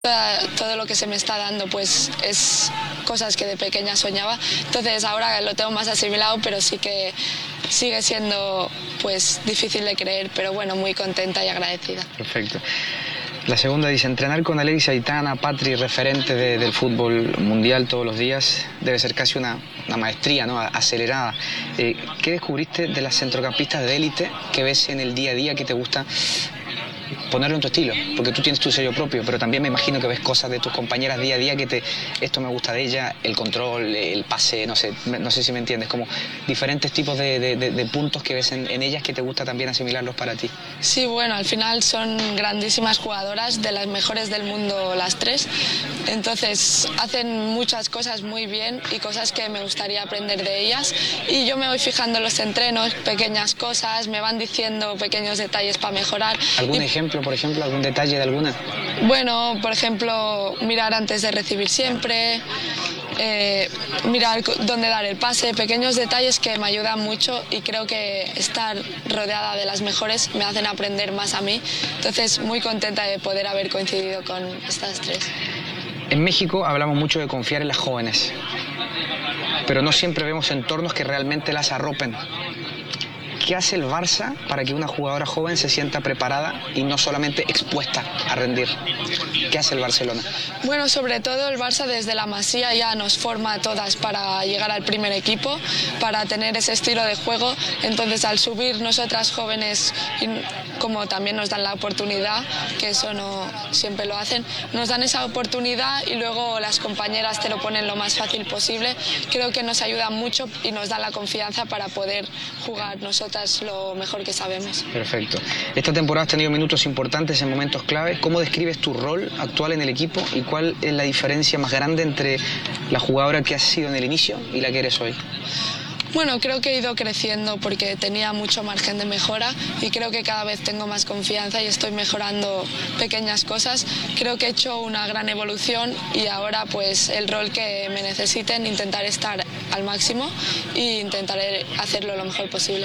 Todo lo que se me está dando pues es cosas que de pequeña soñaba, entonces ahora lo tengo más asimilado, pero sí que sigue siendo pues difícil de creer, pero bueno, muy contenta y agradecida. Perfecto. La segunda dice, entrenar con Alexia Aitana, Patri, referente del fútbol mundial todos los días, debe ser casi una maestría, ¿no? Acelerada. ¿Qué descubriste de las centrocampistas de élite que ves en el día a día que te gusta ponerlo en tu estilo? Porque tú tienes tu sello propio, pero también me imagino que ves cosas de tus compañeras día a día esto me gusta de ella, el control, el pase, no sé si me entiendes, como diferentes tipos de puntos que ves en ellas que te gusta también asimilarlos para ti. Sí, bueno, al final son grandísimas jugadoras, de las mejores del mundo las tres, entonces hacen muchas cosas muy bien y cosas que me gustaría aprender de ellas, y yo me voy fijando en los entrenos, pequeñas cosas, me van diciendo pequeños detalles para mejorar. ¿Algún ejemplo, por ejemplo, algún detalle de alguna? Bueno, por ejemplo, mirar antes de recibir siempre, mirar dónde dar el pase, pequeños detalles que me ayudan mucho, y creo que estar rodeada de las mejores me hacen aprender más a mí, entonces muy contenta de poder haber coincidido con estas tres. En México hablamos mucho de confiar en las jóvenes, pero no siempre vemos entornos que realmente las arropen. ¿Qué hace el Barça para que una jugadora joven se sienta preparada y no solamente expuesta a rendir? ¿Qué hace el Barcelona? Bueno, sobre todo el Barça desde la Masía ya nos forma a todas para llegar al primer equipo, para tener ese estilo de juego. Entonces, al subir nosotras jóvenes, como también nos dan la oportunidad, que eso no siempre lo hacen, nos dan esa oportunidad y luego las compañeras te lo ponen lo más fácil posible. Creo que nos ayuda mucho y nos dan la confianza para poder jugar nosotras lo mejor que sabemos. Perfecto. Esta temporada has tenido minutos importantes en momentos clave. ¿Cómo describes tu rol actual en el equipo y cuál es la diferencia más grande entre la jugadora que has sido en el inicio y la que eres hoy? Bueno, creo que he ido creciendo porque tenía mucho margen de mejora y creo que cada vez tengo más confianza y estoy mejorando pequeñas cosas. Creo que he hecho una gran evolución y ahora pues el rol que me necesiten intentaré estar al máximo e intentaré hacerlo lo mejor posible.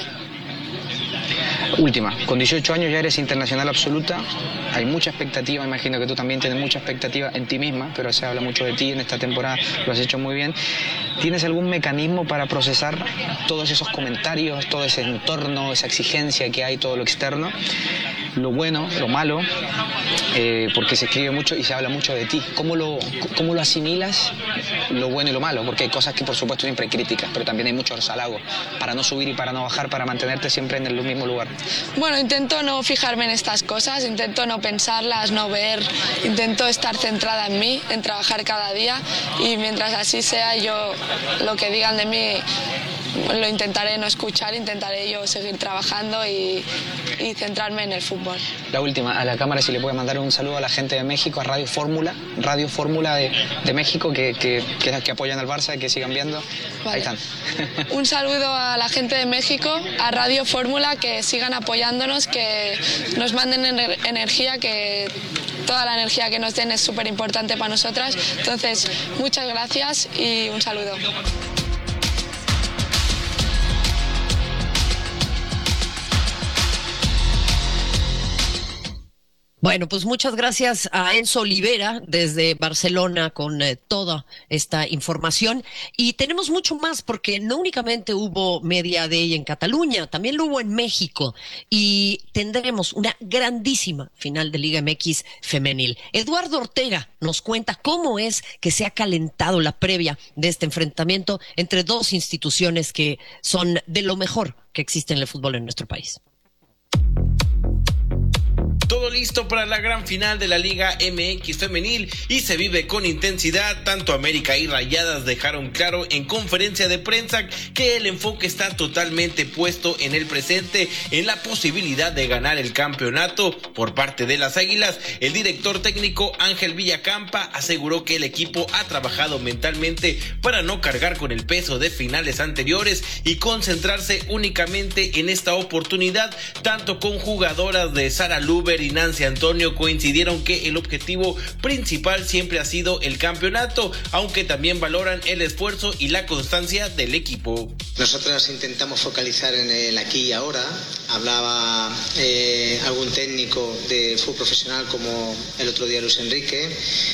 Última, con 18 años ya eres internacional absoluta, hay mucha expectativa, imagino que tú también tienes mucha expectativa en ti misma, pero se habla mucho de ti en esta temporada, lo has hecho muy bien. ¿Tienes algún mecanismo para procesar todos esos comentarios, todo ese entorno, esa exigencia que hay, todo lo externo? Lo bueno, lo malo, porque se escribe mucho y se habla mucho de ti. ¿Cómo lo asimilas, lo bueno y lo malo? Porque hay cosas que por supuesto siempre hay críticas, pero también hay muchos halagos para no subir y para no bajar, para mantenerte siempre en el mismo lugar. Bueno, intento no fijarme en estas cosas, intento no pensarlas, no ver, intento estar centrada en mí, en trabajar cada día, y mientras así sea, yo lo que digan de mí lo intentaré no escuchar, intentaré yo seguir trabajando y centrarme en el fútbol. La última, a la cámara, si le puede mandar un saludo a la gente de México, a Radio Fórmula de México, que apoyan al Barça y que sigan viendo. Vale. Ahí están. Un saludo a la gente de México, a Radio Fórmula, que sigan apoyándonos, que nos manden energía, que toda la energía que nos den es súper importante para nosotras. Entonces, muchas gracias y un saludo. Bueno, pues muchas gracias a Enzo Olivera desde Barcelona con toda esta información. Y tenemos mucho más porque no únicamente hubo Media Day en Cataluña, también lo hubo en México. Y tendremos una grandísima final de Liga MX femenil. Eduardo Ortega nos cuenta cómo es que se ha calentado la previa de este enfrentamiento entre dos instituciones que son de lo mejor que existe en el fútbol en nuestro país. Todo listo para la gran final de la Liga MX femenil y se vive con intensidad. Tanto América y Rayadas dejaron claro en conferencia de prensa que el enfoque está totalmente puesto en el presente, en la posibilidad de ganar el campeonato. Por parte de las Águilas, el director técnico Ángel Villacampa aseguró que el equipo ha trabajado mentalmente para no cargar con el peso de finales anteriores y concentrarse únicamente en esta oportunidad, tanto con jugadoras de Sara Luber y Nancy Antonio coincidieron que el objetivo principal siempre ha sido el campeonato, aunque también valoran el esfuerzo y la constancia del equipo. Nosotros intentamos focalizar en el aquí y ahora. Hablaba algún técnico de fútbol profesional como el otro día Luis Enrique,